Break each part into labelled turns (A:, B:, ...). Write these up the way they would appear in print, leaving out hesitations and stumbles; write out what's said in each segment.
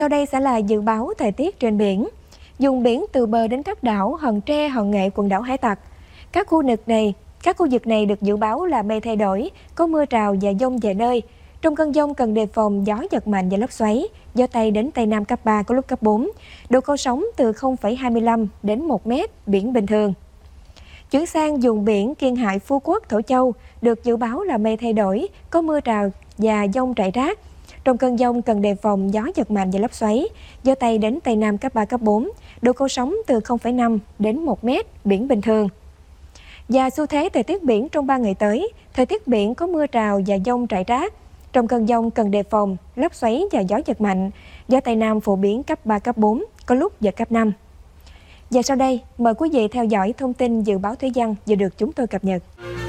A: Sau đây sẽ là dự báo thời tiết trên biển. Vùng biển từ bờ đến các đảo Hòn Tre, Hòn Nghệ, quần đảo Hải Tặc. Các khu vực này được dự báo là mây thay đổi, có mưa rào và dông vài nơi. Trong cơn dông cần đề phòng gió giật mạnh và lốc xoáy, gió Tây đến Tây Nam cấp 3, có lúc cấp 4. Độ cao sóng từ 0,25 đến 1 mét, biển bình thường. Chuyển sang vùng biển Kiên Hải, Phú Quốc, Thổ Châu, được dự báo là mây thay đổi, có mưa rào và dông rải rác. Trong cơn dông cần đề phòng gió giật mạnh và lốc xoáy, gió Tây đến Tây Nam cấp 3, cấp 4, độ cao sóng từ 0,5 đến 1 mét, biển bình thường. Và xu thế thời tiết biển trong 3 ngày tới, thời tiết biển có mưa rào và dông rải rác. Trong cơn dông cần đề phòng lốc xoáy và gió giật mạnh, gió Tây Nam phổ biến cấp 3, cấp 4, có lúc giật cấp 5. Và sau đây, mời quý vị theo dõi thông tin dự báo thủy văn vừa được chúng tôi cập nhật.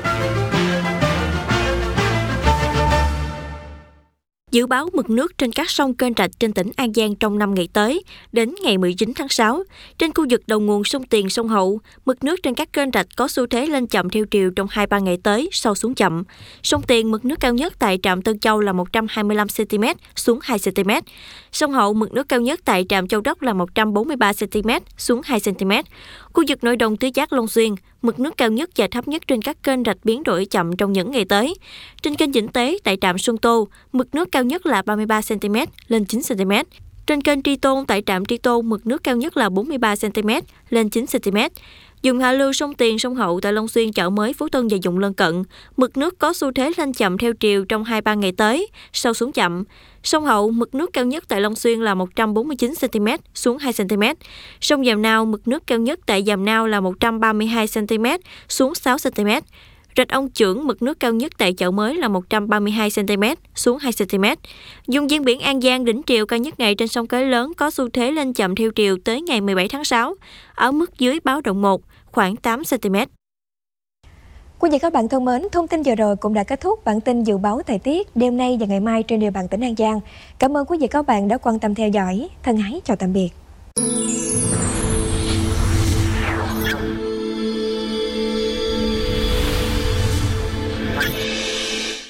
B: Dự báo mực nước trên các sông kênh rạch trên tỉnh An Giang trong 5 ngày tới, đến ngày 19 tháng 6. Trên khu vực đầu nguồn sông Tiền, sông Hậu, mực nước trên các kênh rạch có xu thế lên chậm theo chiều trong 2-3 ngày tới, sau xuống chậm. Sông Tiền, mực nước cao nhất tại trạm Tân Châu là 125 cm, xuống 2 cm. Sông Hậu, mực nước cao nhất tại trạm Châu Đốc là 143 cm, xuống 2 cm. Khu vực nội đồng Tứ Giác, Long Xuyên, mực nước cao nhất và thấp nhất trên các kênh rạch biến đổi chậm trong những ngày tới. Trên kênh Vĩnh Tế tại trạm Xuân Tô, mực nước cao nhất là 33 cm, lên 9 cm. Trên kênh Tri Tôn tại trạm Tri Tôn, mực nước cao nhất là 43 cm, lên 9 cm. Vùng hạ lưu sông Tiền, sông Hậu tại Long Xuyên, Chợ Mới, Phú Tân và vùng lân cận, mực nước có xu thế lên chậm theo chiều trong 2-3 ngày tới, sau xuống chậm. Sông Hậu, mực nước cao nhất tại Long Xuyên là 149 cm, xuống 2 cm. Sông Giàm Nao, mực nước cao nhất tại Giàm Nao là 132 cm, xuống 6 cm. Rạch Ông Chưởng, mực nước cao nhất tại Chợ Mới là 132 cm, xuống 2 cm. Vùng ven biển An Giang, đỉnh triều cao nhất ngày trên sông Cái Lớn có xu thế lên chậm theo chiều tới ngày 17 tháng 6, ở mức dưới báo động 1, khoảng 8 cm.
A: Quý vị các bạn thân mến, thông tin vừa rồi cũng đã kết thúc bản tin dự báo thời tiết đêm nay và ngày mai trên địa bàn tỉnh An Giang. Cảm ơn quý vị các bạn đã quan tâm theo dõi. Thân ái chào tạm biệt.